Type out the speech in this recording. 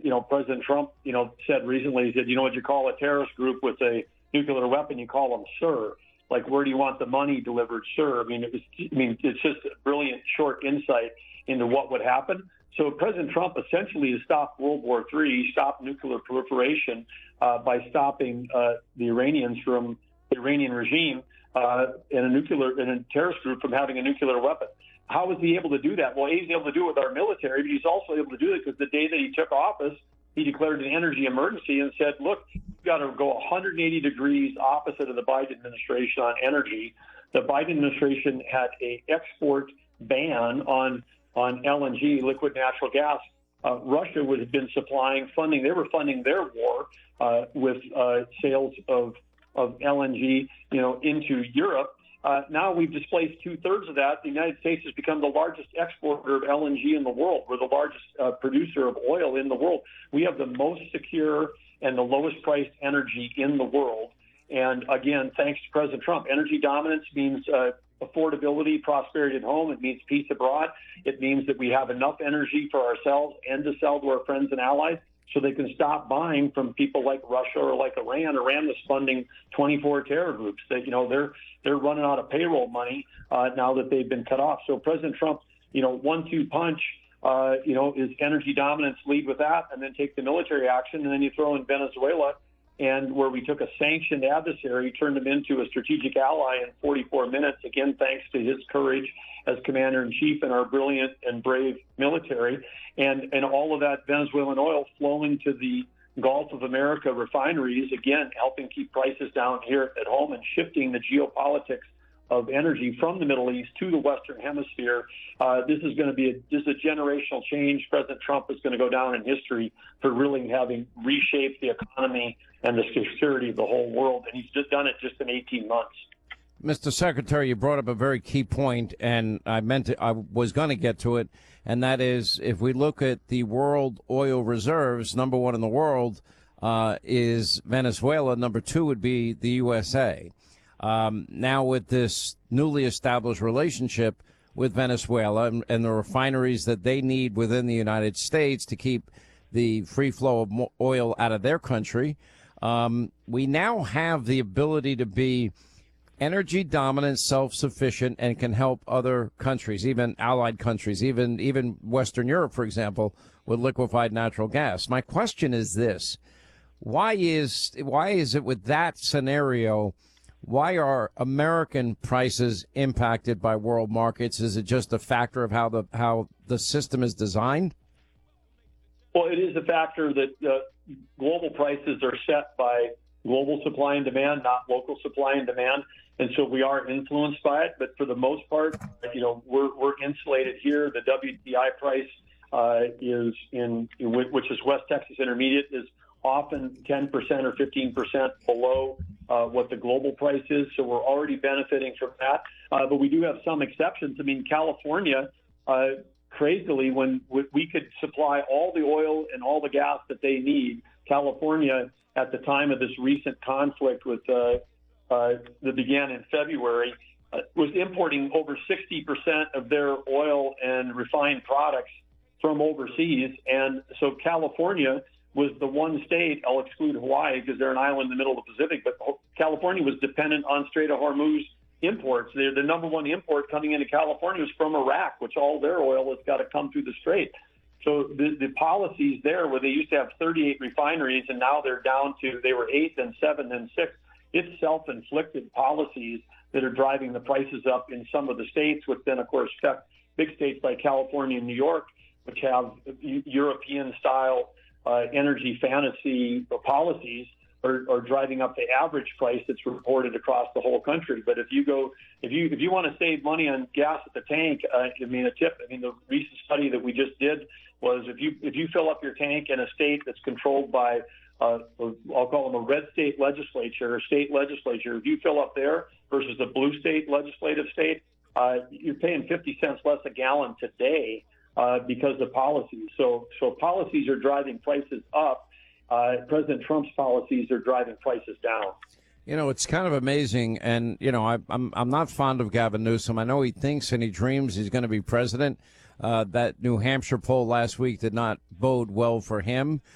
President Trump, said recently, he said, what you call a terrorist group with a nuclear weapon, you call them sir. Like, where do you want the money delivered, sir? It's just a brilliant short insight into what would happen. So President Trump essentially has stopped World War III. He stopped nuclear proliferation by stopping the Iranians from the Iranian regime and a terrorist group from having a nuclear weapon. How was he able to do that? Well, he's able to do it with our military, but he's also able to do it because the day that he took office, he declared an energy emergency and said, look, you've got to go 180 degrees opposite of the Biden administration on energy. The Biden administration had an export ban on LNG, liquid natural gas. Russia would have been funding. They were funding their war with sales of LNG, into Europe. Now we've displaced 2/3 of that. The United States has become the largest exporter of LNG in the world. We're the largest producer of oil in the world. We have the most secure and the lowest priced energy in the world. And again, thanks to President Trump, energy dominance means affordability, prosperity at home. It means peace abroad. It means that we have enough energy for ourselves and to sell to our friends and allies, so they can stop buying from people like Russia or like Iran. Iran was funding 24 terror groups. That they're running out of payroll money now that they've been cut off. So President Trump, 1-2 punch, is energy dominance, lead with that, and then take the military action, and then you throw in Venezuela, and where we took a sanctioned adversary, turned him into a strategic ally in 44 minutes. Again, thanks to his courage as commander-in-chief and our brilliant and brave military, and all of that Venezuelan oil flowing to the Gulf of America refineries, again, helping keep prices down here at home and shifting the geopolitics of energy from the Middle East to the Western Hemisphere. This is going to be a generational change. President Trump is going to go down in history for really having reshaped the economy and the security of the whole world, and he's just done it just in 18 months. Mr. Secretary, you brought up a very key point, and I was going to get to it, and that is, if we look at the world oil reserves, number one in the world is Venezuela. Number two would be the USA. Now with this newly established relationship with Venezuela and the refineries that they need within the United States to keep the free flow of oil out of their country, we now have the ability to be energy dominant, self-sufficient, and can help other countries, even allied countries, even Western Europe, for example, with liquefied natural gas. My question is this: why is it with that scenario? Why are American prices impacted by world markets? Is it just a factor of how the system is designed? Well, it is a factor that global prices are set by global supply and demand, not local supply and demand. And so we are influenced by it. But for the most part, we're insulated here. The WTI price which is West Texas Intermediate, is often 10% or 15% below what the global price is. So we're already benefiting from that. But we do have some exceptions. I mean, California, crazily, when we could supply all the oil and all the gas that they need, California, at the time of this recent conflict that began in February, was importing over 60% of their oil and refined products from overseas. And so California was the one state, I'll exclude Hawaii because they're an island in the middle of the Pacific, but California was dependent on Strait of Hormuz imports. The number one import coming into California was from Iraq, which all their oil has got to come through the strait. So the policies there, where they used to have 38 refineries and now they're down to, they were 8, then 7, then 6, it's self-inflicted policies that are driving the prices up in some of the states, which then, of course, affect big states like California and New York, which have European-style energy fantasy policies, are driving up the average price that's reported across the whole country. But if you want to save money on gas at the tank, a tip. The recent study that we just did was if you fill up your tank in a state that's controlled by I'll call them a red state legislature or state legislature. If you fill up there versus a blue state legislative state, you're paying 50 cents less a gallon today because of policies. So policies are driving prices up. President Trump's policies are driving prices down. It's kind of amazing. And, I'm not fond of Gavin Newsom. I know he thinks and he dreams he's going to be president. That New Hampshire poll last week did not bode well for him.